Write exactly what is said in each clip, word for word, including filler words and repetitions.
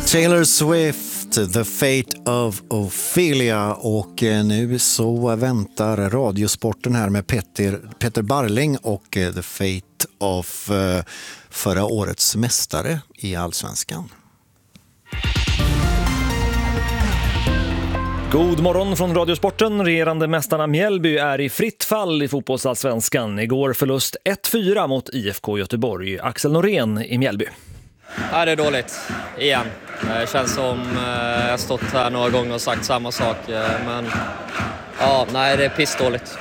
Taylor Swift, The Fate of Ophelia, och nu så väntar Radiosporten här med Petter, Petter Barling och The Fate of förra årets mästare i Allsvenskan. God morgon från Radiosporten. Regerande mästarna Mjällby är i fritt fall i fotbollsallsvenskan. Igår förlust ett fyra mot I F K Göteborg. Axel Norén i Mjällby. Ja, det är dåligt. Igen. Det känns som jag har stått här några gånger och sagt samma sak. Men ja, nej, det är pissdåligt.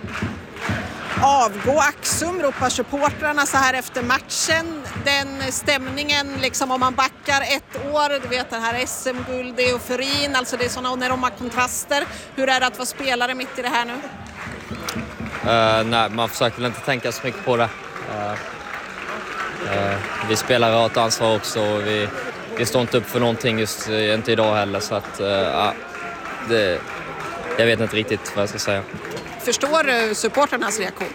Avgå Axum, ropar supportrarna så här efter matchen. Den stämningen, liksom om man backar ett år, du vet det här S M-guld, det är euforin, alltså det är sådana enorma kontraster. Hur är det att vara spelare mitt i det här nu? Uh, nej, man försöker väl inte tänka så mycket på det. Uh, uh, vi spelar rakt ansvar också och vi, vi står inte upp för någonting just uh, inte idag heller, så att uh, uh, det, jag vet inte riktigt vad jag ska säga. Förstår du supporternas reaktion?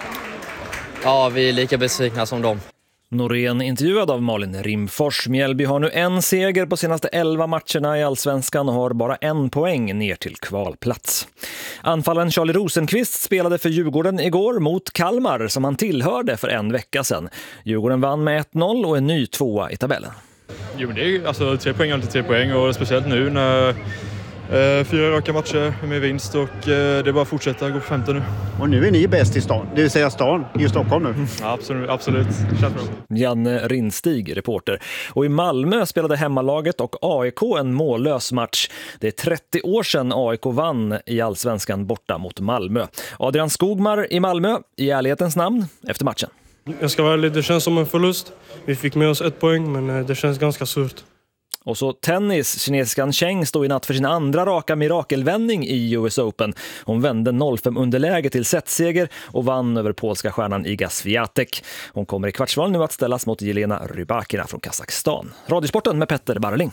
Ja, vi är lika besvikna som dem. Norén intervjuad av Malin Rimfors. Mjällby har nu en seger på senaste elva matcherna i Allsvenskan och har bara en poäng ner till kvalplats. Anfallaren Charlie Rosenqvist spelade för Djurgården igår mot Kalmar som han tillhörde för en vecka sedan. Djurgården vann med ett noll och är ny tvåa i tabellen. Jo, men det är ju alltså tre poäng alltid tre poäng, och speciellt nu när Eh, fyra raka matcher med vinst, och eh, det är bara att fortsätta gå på femton nu. Och nu är ni bäst i stan, det vill säga stan i Stockholm nu. Ja, absolut, absolut. Känns bra. Janne Rinstig, reporter. Och i Malmö spelade hemmalaget och A I K en mållös match. Det är trettio år sedan A I K vann i Allsvenskan borta mot Malmö. Adrian Skogmar i Malmö, i ärlighetens namn, efter matchen. Jag ska vara ärlig, det känns som en förlust. Vi fick med oss ett poäng, men det känns ganska surt. Och så tennis. Kinesiskan Cheng stod i natt för sin andra raka mirakelvändning i U S Open. Hon vände noll fem underläge till setseger och vann över polska stjärnan Iga Swiatek. Hon kommer i kvartsval nu att ställas mot Jelena Rybakina från Kazakstan. Radiosporten med Petter Barling.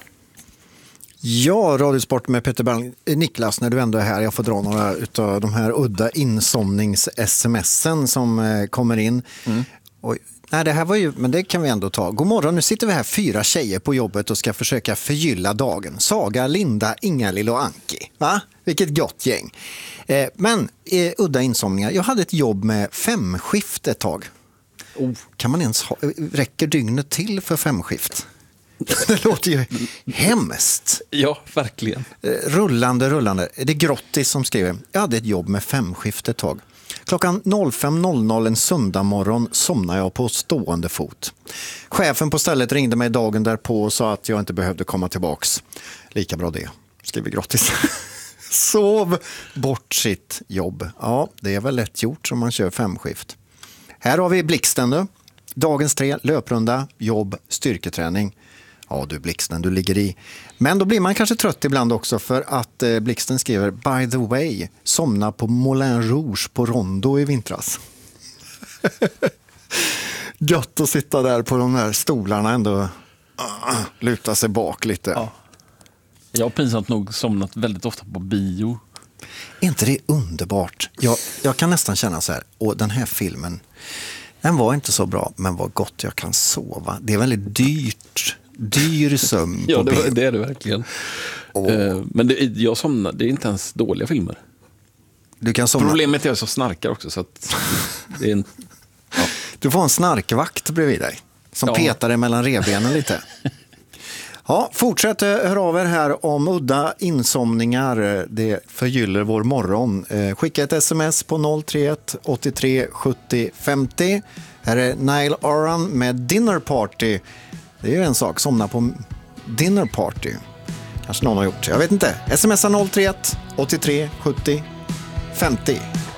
Ja, Radiosport med Petter Barling. Niklas, när du ändå är här, jag får dra några av de här udda insomnings-smsen som kommer in. Mm. Oj. Nej, det här var ju, men det kan vi ändå ta. God morgon, nu sitter vi här fyra tjejer på jobbet och ska försöka förgylla dagen. Saga, Linda, Inga-Lill och Anki. Va? Vilket gott gäng. Eh, men, eh, udda insomningar. Jag hade ett jobb med femskift ett tag. Oh. Kan man ens ha, räcker dygnet till för femskift? Det låter ju hemskt. Ja, verkligen. Eh, rullande, rullande. Det är Grottis som skriver. Jag hade ett jobb med femskift ett tag. Klockan fem noll noll en söndag morgon somnade jag på stående fot. Chefen på stället ringde mig dagen därpå och sa att jag inte behövde komma tillbaks. Lika bra det, skriver Grottis. Sov bort sitt jobb. Ja, det är väl lätt gjort som man kör femskift. Här har vi Blixten nu. Dagens tre, löprunda, jobb, styrketräning. Ja du Blixten, du ligger i. Men då blir man kanske trött ibland också, för att eh, Blixten skriver: by the way, somna på Moulin Rouge på Rondo i vintras. Gött att sitta där på de här stolarna ändå, uh, luta sig bak lite. Ja. Jag har pinsamt nog somnat väldigt ofta på bio. Är inte det underbart? Jag, jag kan nästan känna så här, och den här filmen, den var inte så bra, men vad gott jag kan sova. Det är väldigt dyrt. Dyr sömn på ja, det, bio. det är det verkligen. Oh. Men det, jag somnar, det är inte ens dåliga filmer. Du kan somna. Problemet är att jag så snarkar också, så att det är en, ja. Du får en snarkvakt bredvid dig som ja. petar dig mellan revbenen lite. Ja, fortsätt höra av er här om udda insomningar. Det förgyller vår morgon. Skicka ett sms på noll tre ett åttiotre sjuttio femtio. Här är Niall Horan med Dinner Party. Det är ju en sak, somna på dinner party. Kanske någon har gjort, jag vet inte. Smsa noll tre ett åttiotre sjuttio femtio.